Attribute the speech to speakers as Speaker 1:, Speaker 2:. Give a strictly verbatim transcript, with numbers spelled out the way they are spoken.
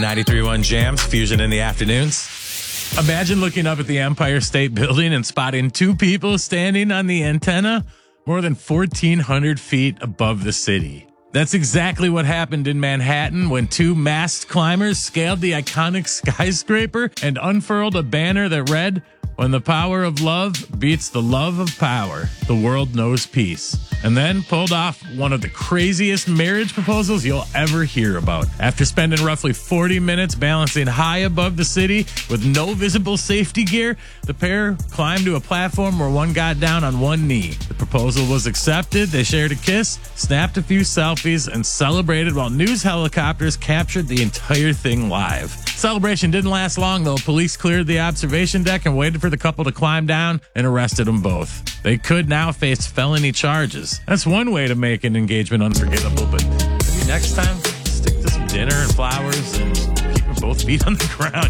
Speaker 1: ninety-three point one Jams, Fusion in the afternoons. Imagine looking up at the Empire State Building and spotting two people standing on the antenna more than fourteen hundred feet above the city. That's exactly what happened in Manhattan when two masked climbers scaled the iconic skyscraper and unfurled a banner that read, "When the power of love beats the love of power, the world knows peace." And then pulled off one of the craziest marriage proposals you'll ever hear about. After spending roughly forty minutes balancing high above the city with no visible safety gear, the pair climbed to a platform where one got down on one knee. The proposal was accepted. They shared a kiss, snapped a few selfies, and celebrated while news helicopters captured the entire thing live. Celebration didn't last long, though. Police cleared the observation deck and waited for the couple to climb down and arrested them both. They could now face felony charges. That's one way to make an engagement unforgettable, but maybe next time, stick to some dinner and flowers and keep both feet on the ground.